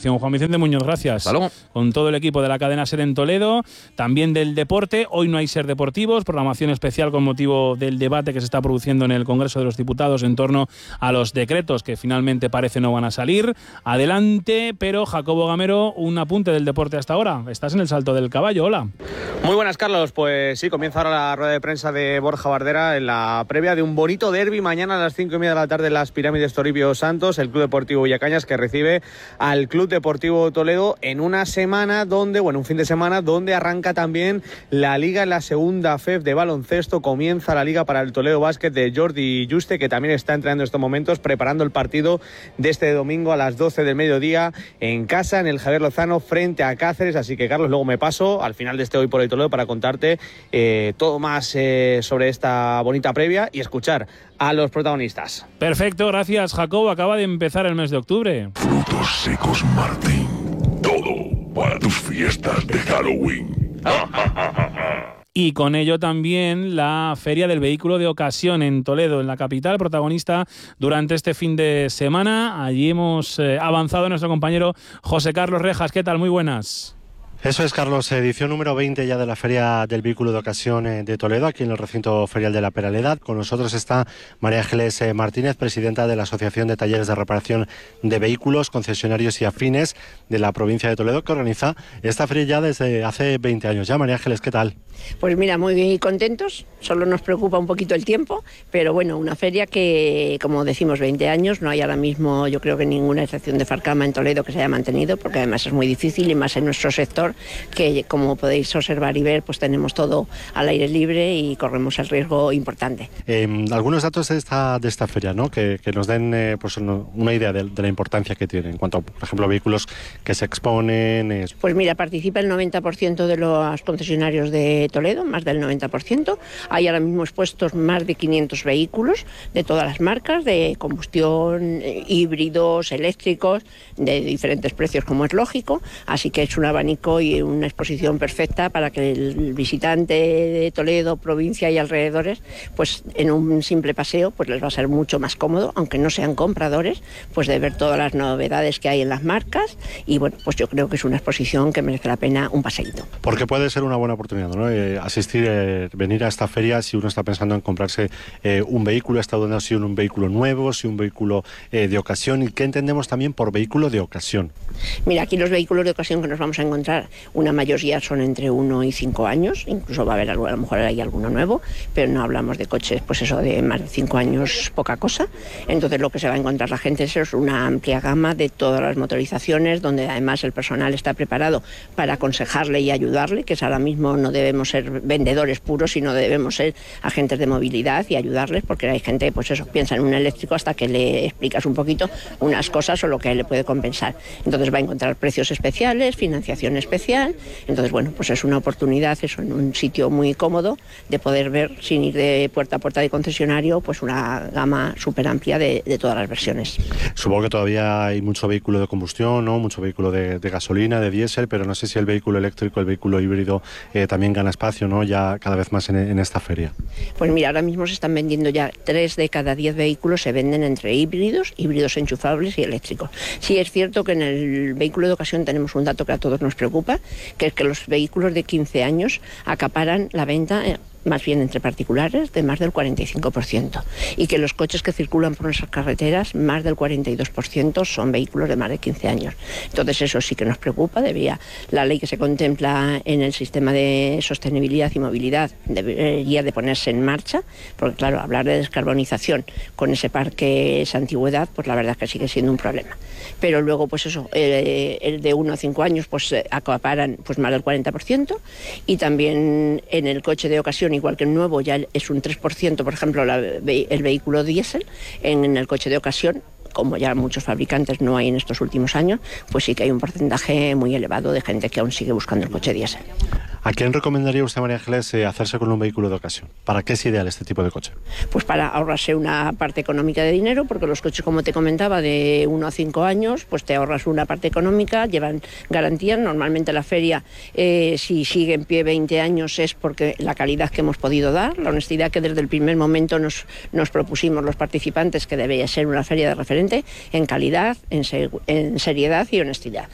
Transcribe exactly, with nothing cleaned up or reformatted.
información. Juan Vicente Muñoz, gracias. Hasta luego. Con todo el equipo de la cadena SER en Toledo, también del deporte. Hoy no hay SER Deportivos, programación especial con motivo del debate que se está produciendo en el Congreso de los Diputados en torno a los decretos que finalmente parece no van a salir. Adelante, pero Jacobo Gamero, un apunte del deporte hasta ahora. Estás en el Salto del Caballo, hola. Muy buenas, Carlos. Pues sí, comienza ahora la rueda de prensa de Borja Bardera en la previa de un bonito derbi mañana a las cinco y media de la tarde en las Pirámides Toribio Santos, el Club Deportivo Villacañas, que recibe al Club Deportivo Toledo en una semana donde, bueno, un fin de semana donde arranca también la Liga en la segunda F E F de baloncesto. Comienza la Liga para el Toledo Básquet de Jordi Juste, que también está entrenando en estos momentos, preparando el partido de este domingo a las doce del mediodía en casa, en el Javier Lozano, frente a Cáceres. Así que, Carlos, luego me paso al final de este Hoy por el Toledo para contarte eh, todo más eh, sobre esta bonita previa y escuchar a los protagonistas. Perfecto, gracias, Jacobo. Acaba de empezar el mes de octubre. Frutos secos Martín. Todo para tus fiestas de Halloween. Y con ello también la Feria del Vehículo de Ocasión en Toledo, en la capital, protagonista durante este fin de semana. Allí hemos eh, avanzado nuestro compañero José Carlos Rejas. ¿Qué tal? Muy buenas. Eso es, Carlos, edición número veinte ya de la Feria del Vehículo de Ocasión de Toledo, aquí en el recinto ferial de la Peraleda. Con nosotros está María Ángeles Martínez, presidenta de la Asociación de Talleres de Reparación de Vehículos, Concesionarios y Afines de la provincia de Toledo, que organiza esta feria ya desde hace veinte años. Ya, María Ángeles, ¿qué tal? Pues mira, muy contentos, solo nos preocupa un poquito el tiempo, pero bueno, una feria que, como decimos, veinte años, no hay ahora mismo, yo creo que ninguna excepción de Farcama en Toledo que se haya mantenido, porque además es muy difícil y más en nuestro sector, que como podéis observar y ver, pues tenemos todo al aire libre y corremos el riesgo importante. Eh, algunos datos de esta, de esta feria, ¿no? que, que nos den eh, pues una idea de, de la importancia que tiene en cuanto a, por ejemplo, vehículos que se exponen. Eh... Pues mira, participa el noventa por ciento de los concesionarios de Toledo, más del noventa por ciento. Hay ahora mismo expuestos más de quinientos vehículos de todas las marcas, de combustión, híbridos, eléctricos, de diferentes precios, como es lógico. Así que es un abanico y una exposición perfecta para que el visitante de Toledo, provincia y alrededores, pues en un simple paseo, pues les va a ser mucho más cómodo, aunque no sean compradores, pues de ver todas las novedades que hay en las marcas. Y bueno, pues yo creo que es una exposición que merece la pena un paseíto. Porque puede ser una buena oportunidad, ¿no? Eh, asistir, eh, venir a esta feria si uno está pensando en comprarse eh, un vehículo, está dando si un vehículo nuevo, si un vehículo eh, de ocasión. ¿Y qué entendemos también por vehículo de ocasión? Mira, aquí los vehículos de ocasión que nos vamos a encontrar, una mayoría son entre uno y cinco años, incluso va a haber algo, a lo mejor hay alguno nuevo, pero no hablamos de coches, pues eso, de más de cinco años, poca cosa. Entonces lo que se va a encontrar la gente es una amplia gama de todas las motorizaciones, donde además el personal está preparado para aconsejarle y ayudarle, que es ahora mismo no debemos ser vendedores puros, sino debemos ser agentes de movilidad y ayudarles, porque hay gente, pues eso, piensa en un eléctrico hasta que le explicas un poquito unas cosas o lo que a él le puede compensar. Entonces va a encontrar precios especiales, financiación especial. Entonces, bueno, pues es una oportunidad, eso, en un sitio muy cómodo, de poder ver, sin ir de puerta a puerta de concesionario, pues una gama súper amplia de, de todas las versiones. Supongo que todavía hay mucho vehículo de combustión, ¿no? Mucho vehículo de, de gasolina, de diésel, pero no sé si el vehículo eléctrico, el vehículo híbrido eh, también gana espacio, ¿no? Ya cada vez más en, en esta feria. Pues mira, ahora mismo se están vendiendo ya tres de cada diez vehículos se venden entre híbridos, híbridos enchufables y eléctricos. Sí es cierto que en el vehículo de ocasión tenemos un dato que a todos nos preocupa, que es que los vehículos de quince años acaparan la venta eh, más bien entre particulares, de más del cuarenta y cinco por ciento. Y que los coches que circulan por nuestras carreteras, más del cuarenta y dos por ciento son vehículos de más de quince años. Entonces eso sí que nos preocupa, debería, la ley que se contempla en el sistema de sostenibilidad y movilidad debería de ponerse en marcha, porque claro, hablar de descarbonización con ese parque, esa antigüedad, pues la verdad es que sigue siendo un problema. Pero luego, pues eso, eh, el de uno a cinco años, pues acaparan pues más del cuarenta por ciento, y también en el coche de ocasión, igual que el nuevo, ya es un tres por ciento, por ejemplo, la, el vehículo diésel. En, en el coche de ocasión, como ya muchos fabricantes no hay en estos últimos años, pues sí que hay un porcentaje muy elevado de gente que aún sigue buscando el coche diésel. ¿A quién recomendaría usted, María Ángeles, eh, hacerse con un vehículo de ocasión? ¿Para qué es ideal este tipo de coche? Pues para ahorrarse una parte económica de dinero, porque los coches, como te comentaba, de uno a cinco años, pues te ahorras una parte económica, llevan garantías. Normalmente la feria, eh, si sigue en pie veinte años, es porque la calidad que hemos podido dar, la honestidad que desde el primer momento nos, nos propusimos los participantes, que debía ser una feria de referente en calidad, en, se, en seriedad y honestidad.